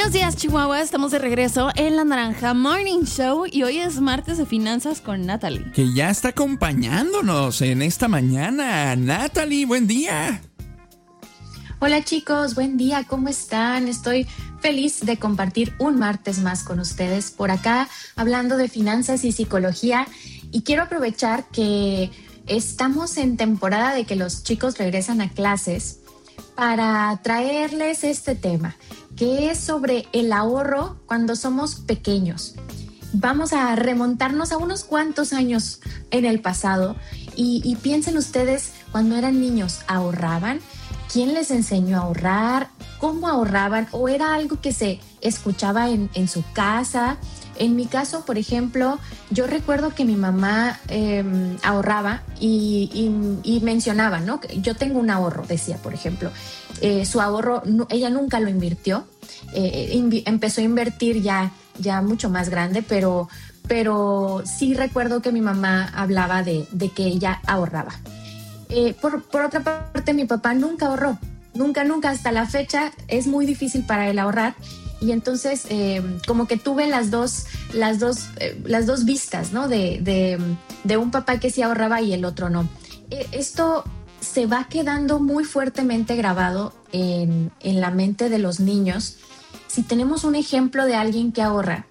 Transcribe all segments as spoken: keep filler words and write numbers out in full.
Buenos días, Chihuahua. Estamos de regreso en La Naranja Morning Show y hoy es martes de finanzas con Natalie, que ya está acompañándonos en esta mañana. Natalie, buen día. Hola chicos, buen día, ¿cómo están? Estoy feliz de compartir un martes más con ustedes por acá, hablando de finanzas y psicología. Y quiero aprovechar que estamos en temporada de que los chicos regresan a clases para traerles este tema, que es sobre el ahorro cuando somos pequeños. Vamos a remontarnos a unos cuantos años en el pasado y, y piensen ustedes, cuando eran niños, ¿ahorraban? ¿Quién les enseñó a ahorrar? ¿Cómo ahorraban? ¿O era algo que se escuchaba en, en su casa? En mi caso, por ejemplo, yo recuerdo que mi mamá eh, ahorraba y, y, y mencionaba, ¿no? Yo tengo un ahorro, decía, por ejemplo. Eh, su ahorro, no, ella nunca lo invirtió. Eh, invi- empezó a invertir ya, ya mucho más grande, pero, pero sí recuerdo que mi mamá hablaba de, de que ella ahorraba. Eh, por, por otra parte, mi papá nunca ahorró. Nunca, nunca, hasta la fecha es muy difícil para él ahorrar. Y entonces eh, como que tuve las dos, las dos, eh, las dos vistas, ¿no? De, de, de un papá que sí ahorraba y el otro no. Eh, esto se va quedando muy fuertemente grabado en, en la mente de los niños. Si tenemos un ejemplo de alguien que ahorra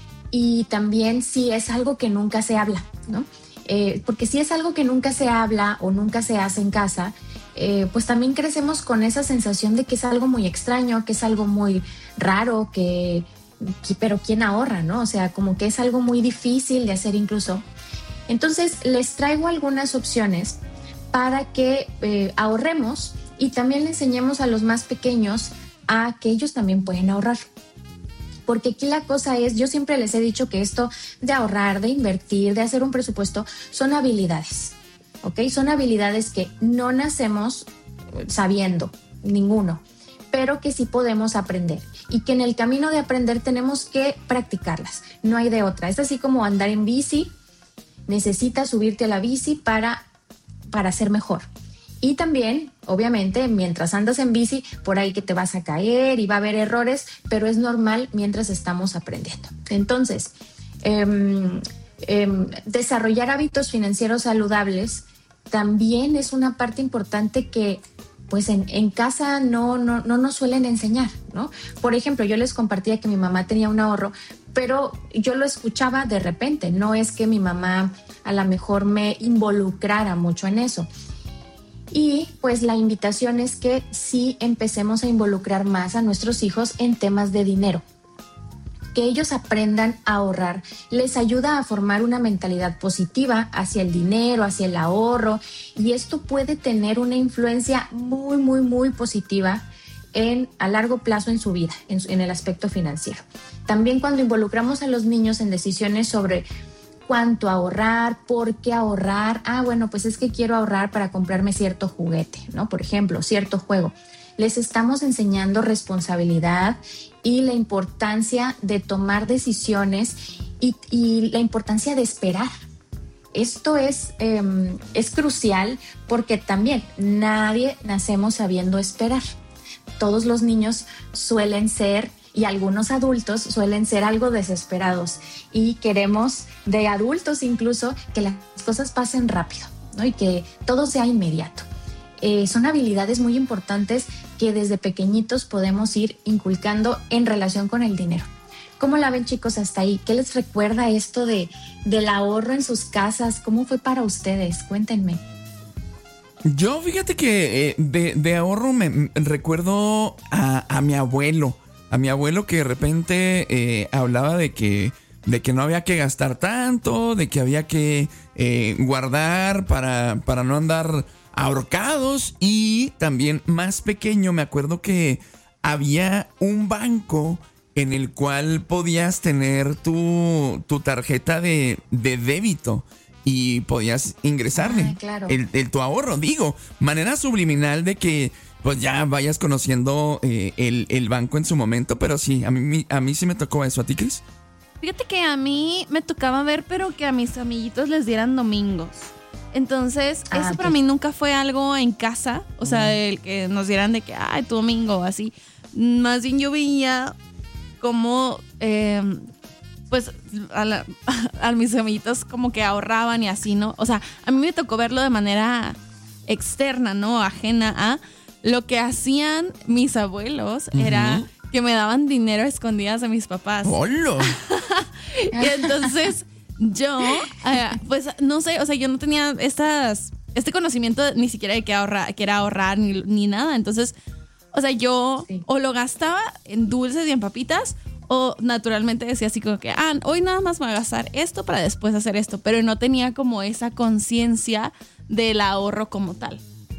y también si es algo que nunca se habla, ¿no? Eh, porque si es algo que nunca se habla o nunca se hace en casa, Eh, pues también crecemos con esa sensación de que es algo muy extraño, que es algo muy raro, que, que pero ¿quién ahorra, no? O sea, como que es algo muy difícil de hacer incluso. Entonces, les traigo algunas opciones para que eh, ahorremos y también le enseñemos a los más pequeños a que ellos también pueden ahorrar. Porque aquí la cosa es, yo siempre les he dicho que esto de ahorrar, de invertir, de hacer un presupuesto, son habilidades. ¿Ok? Son habilidades que no nacemos sabiendo, ninguno, pero que sí podemos aprender y que en el camino de aprender tenemos que practicarlas, no hay de otra. Es así como andar en bici, necesitas subirte a la bici para, para ser mejor. Y también, obviamente, mientras andas en bici, por ahí que te vas a caer y va a haber errores, pero es normal mientras estamos aprendiendo. Entonces, eh, eh, desarrollar hábitos financieros saludables también es una parte importante que pues en, en casa no, no, no nos suelen enseñar, ¿no? Por ejemplo, yo les compartía que mi mamá tenía un ahorro, pero yo lo escuchaba de repente, no es que mi mamá a lo mejor me involucrara mucho en eso. Y pues la invitación es que sí empecemos a involucrar más a nuestros hijos en temas de dinero. Que ellos aprendan a ahorrar les ayuda a formar una mentalidad positiva hacia el dinero, hacia el ahorro, y esto puede tener una influencia muy, muy, muy positiva en, a largo plazo en su vida, en, en el aspecto financiero. También cuando involucramos a los niños en decisiones sobre cuánto ahorrar, por qué ahorrar, ah, bueno, pues es que quiero ahorrar para comprarme cierto juguete, ¿no? Por ejemplo, cierto juego. Les estamos enseñando responsabilidad y la importancia de tomar decisiones y, y la importancia de esperar. Esto es, eh, es crucial porque también nadie nacemos sabiendo esperar. Todos los niños suelen ser, y algunos adultos suelen ser algo desesperados y queremos de adultos incluso que las cosas pasen rápido, ¿no? Y que todo sea inmediato. Eh, son habilidades muy importantes que desde pequeñitos podemos ir inculcando en relación con el dinero. ¿Cómo la ven, chicos, hasta ahí? ¿Qué les recuerda esto de, del ahorro en sus casas? ¿Cómo fue para ustedes? Cuéntenme. Yo, fíjate que eh, de, de ahorro me, me recuerdo a, a mi abuelo. A mi abuelo que de repente eh, hablaba de que, de que no había que gastar tanto, de que había que eh, guardar para, para no andar ahorcados. Y también más pequeño me acuerdo que había un banco en el cual podías tener tu, tu tarjeta de, de débito y podías ingresarle ah, claro. el, el, tu ahorro, digo, manera subliminal de que pues ya vayas conociendo eh, el, el banco en su momento. Pero sí, a mí, a mí sí me tocó eso. ¿A ti, Cris? Fíjate que a mí me tocaba ver, pero que a mis amiguitos les dieran domingos. Entonces, ah, eso okay. para mí nunca fue algo en casa. O sea, el que nos dieran de que, ay, tu domingo, así. Más bien yo veía cómo, eh, pues, a, la, a mis amiguitos como que ahorraban y así, ¿no? O sea, a mí me tocó verlo de manera externa, ¿no? Ajena a lo que hacían mis abuelos, uh-huh. era que me daban dinero a escondidas a mis papás. ¡Hola! Y entonces yo, eh, pues, no sé, o sea, yo no tenía estas, este conocimiento ni siquiera de que, ahorra, que era ahorrar ni, ni nada. Entonces, o sea, yo sí. o lo gastaba en dulces y en papitas, o naturalmente decía así como que, ah, hoy nada más me voy a gastar esto para después hacer esto, pero no tenía como esa conciencia del ahorro como tal.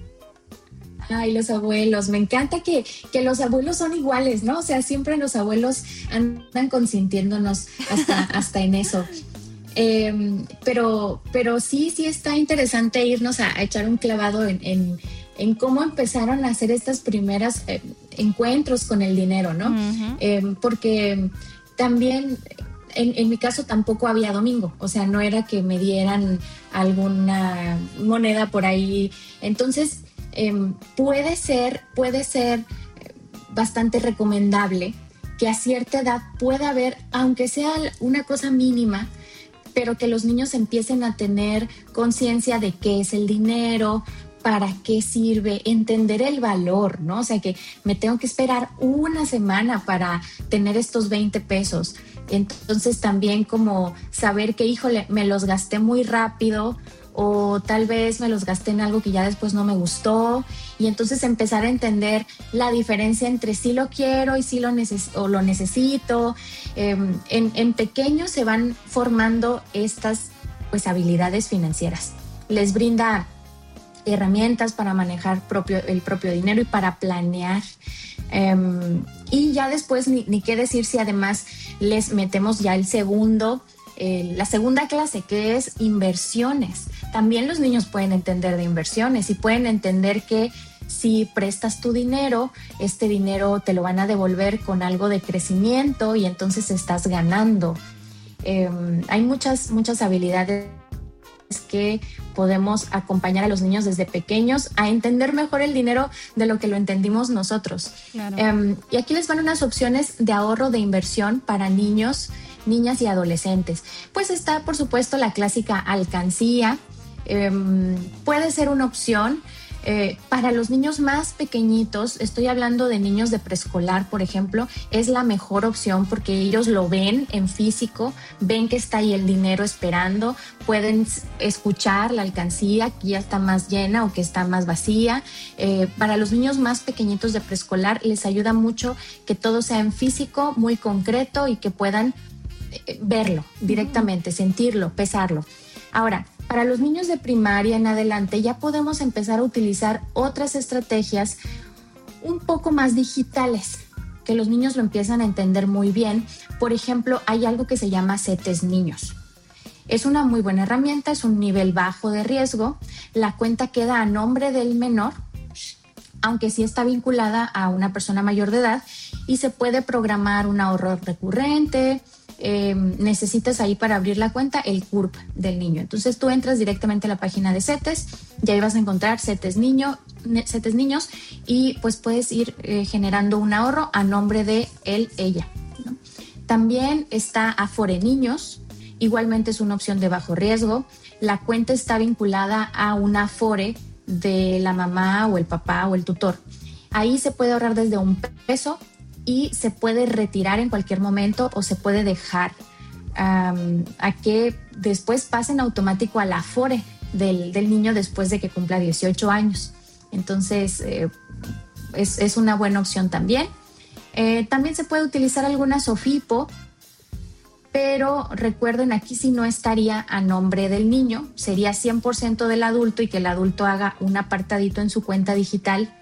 Ay, los abuelos, me encanta que, que los abuelos son iguales, ¿no? O sea, siempre los abuelos andan consintiéndonos hasta, hasta en eso. Eh, pero, pero sí, sí está interesante irnos a, a echar un clavado en, en, en cómo empezaron a hacer estas primeras eh, encuentros con el dinero, ¿no? Uh-huh. Eh, porque también... En, en mi caso tampoco había domingo, o sea, no era que me dieran alguna moneda por ahí. Entonces, eh, puede ser, puede ser bastante recomendable que a cierta edad pueda haber, aunque sea una cosa mínima, pero que los niños empiecen a tener conciencia de qué es el dinero, para qué sirve, entender el valor, ¿no? O sea, que me tengo que esperar una semana para tener estos veinte pesos. Entonces también como saber que, híjole, me los gasté muy rápido o tal vez me los gasté en algo que ya después no me gustó, y entonces empezar a entender la diferencia entre sí lo quiero y sí lo, neces- o lo necesito. Eh, en, en pequeños se van formando estas pues habilidades financieras. Les brinda herramientas para manejar propio, el propio dinero y para planear. Um, y ya después ni, ni qué decir si además les metemos ya el segundo, eh, la segunda clase, que es inversiones. También los niños pueden entender de inversiones y pueden entender que si prestas tu dinero, este dinero te lo van a devolver con algo de crecimiento y entonces estás ganando. Um, hay muchas, muchas habilidades que podemos acompañar a los niños desde pequeños a entender mejor el dinero de lo que lo entendimos nosotros. Claro. Um, y aquí les van unas opciones de ahorro de inversión para niños, niñas y adolescentes. Pues está, por supuesto, la clásica alcancía. Um, puede ser una opción. Eh, para los niños más pequeñitos, estoy hablando de niños de preescolar, por ejemplo, es la mejor opción porque ellos lo ven en físico, ven que está ahí el dinero esperando, pueden escuchar la alcancía que ya está más llena o que está más vacía. Eh, para los niños más pequeñitos de preescolar les ayuda mucho que todo sea en físico, muy concreto y que puedan eh, verlo directamente, sentirlo, pesarlo. Ahora, para los niños de primaria en adelante ya podemos empezar a utilizar otras estrategias un poco más digitales, que los niños lo empiezan a entender muy bien. Por ejemplo, hay algo que se llama CETES Niños. Es una muy buena herramienta, es un nivel bajo de riesgo. La cuenta queda a nombre del menor, aunque sí está vinculada a una persona mayor de edad, y se puede programar un ahorro recurrente. Eh, necesitas ahí para abrir la cuenta el C U R P del niño. Entonces tú entras directamente a la página de CETES y ahí vas a encontrar CETES, niño, CETES Niños y pues puedes ir eh, generando un ahorro a nombre de él, ella, ¿no? También está Afore Niños, igualmente es una opción de bajo riesgo. La cuenta está vinculada a un Afore de la mamá o el papá o el tutor. Ahí se puede ahorrar desde un peso y se puede retirar en cualquier momento o se puede dejar um, a que después pasen automático al Afore del, del niño después de que cumpla dieciocho años. Entonces eh, es, es una buena opción también. Eh, también se puede utilizar alguna SOFIPO, pero recuerden, aquí sí no estaría a nombre del niño, sería cien por ciento del adulto y que el adulto haga un apartadito en su cuenta digital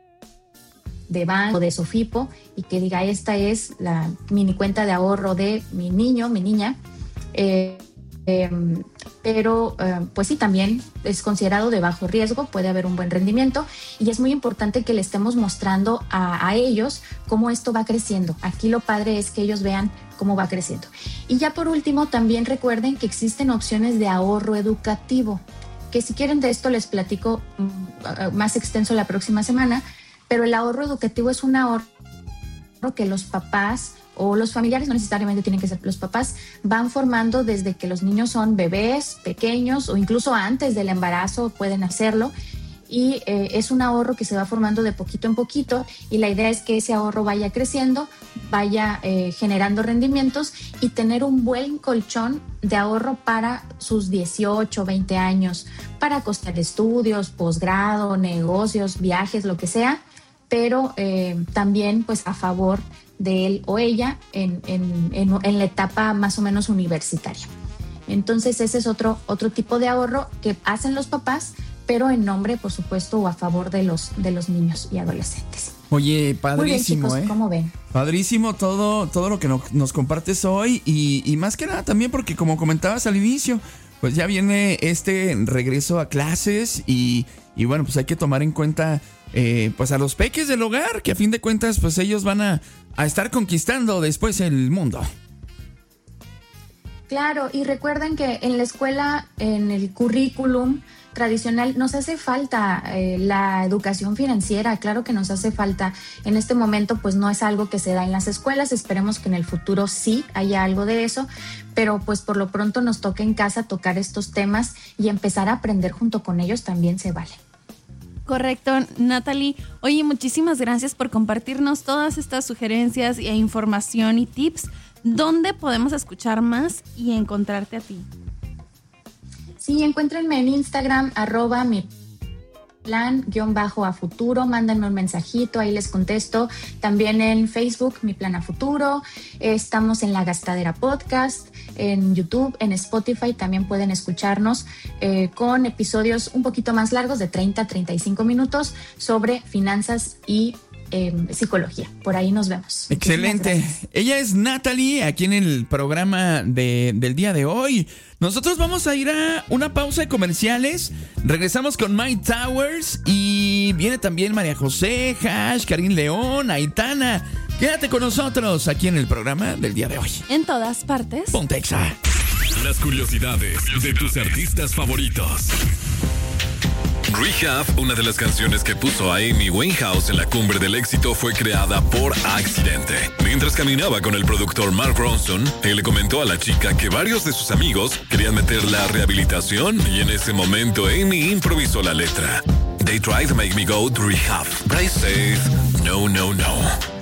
de banco, de SOFIPO, y que diga, esta es la mini cuenta de ahorro de mi niño, mi niña. Eh, eh, pero eh, pues sí, también es considerado de bajo riesgo, puede haber un buen rendimiento y es muy importante que le estemos mostrando a, a ellos cómo esto va creciendo. Aquí lo padre es que ellos vean cómo va creciendo. Y ya por último, también recuerden que existen opciones de ahorro educativo, que si quieren de esto les platico mm, más extenso la próxima semana. Pero el ahorro educativo es un ahorro que los papás o los familiares, no necesariamente tienen que ser los papás, van formando desde que los niños son bebés, pequeños o incluso antes del embarazo pueden hacerlo. Y eh, es un ahorro que se va formando de poquito en poquito y la idea es que ese ahorro vaya creciendo, vaya eh, generando rendimientos y tener un buen colchón de ahorro para sus dieciocho, veinte años, para costear estudios, posgrado, negocios, viajes, lo que sea, pero eh, también pues a favor de él o ella en, en, en, en la etapa más o menos universitaria. Entonces ese es otro, otro tipo de ahorro que hacen los papás, pero en nombre, por supuesto, o a favor de los, de los niños y adolescentes. Oye, padrísimo, Muy bien, chicos, ¿eh? ¿cómo ven? Padrísimo todo, todo lo que no, nos compartes hoy y, y más que nada también porque como comentabas al inicio, pues ya viene este regreso a clases y, y bueno, pues hay que tomar en cuenta eh, pues a los peques del hogar, que a fin de cuentas pues ellos van a, a estar conquistando después el mundo. Claro, y recuerden que en la escuela, en el currículum tradicional, nos hace falta eh, la educación financiera, claro que nos hace falta. En este momento pues no es algo que se da en las escuelas, esperemos que en el futuro sí haya algo de eso, pero pues por lo pronto nos toca en casa tocar estos temas y empezar a aprender junto con ellos también se vale. Correcto, Natalie. Oye, muchísimas gracias por compartirnos todas estas sugerencias e información y tips. ¿Dónde podemos escuchar más y encontrarte a ti? Sí, encuéntrenme en Instagram, arroba mi plan guión bajo a futuro, mándenme un mensajito, ahí les contesto. También en Facebook, mi plan a futuro. Estamos en La Gastadera Podcast, en YouTube, en Spotify, también pueden escucharnos eh, con episodios un poquito más largos, de treinta a treinta y cinco minutos, sobre finanzas y Eh, psicología. Por ahí nos vemos. Excelente. Ella es Natalie, aquí en el programa de, del día de hoy. Nosotros vamos a ir a una pausa de comerciales. Regresamos con Mike Towers y viene también María José, Hash, Karim León, Aitana. Quédate con nosotros aquí en el programa del día de hoy. En todas partes. Pontexa. Las curiosidades de tus artistas favoritos. Rehab, una de las canciones que puso a Amy Winehouse en la cumbre del éxito, fue creada por accidente. Mientras caminaba con el productor Mark Ronson, él le comentó a la chica que varios de sus amigos querían meterla a rehabilitación y en ese momento Amy improvisó la letra. They tried to make me go to rehab, but I said, no, no, no.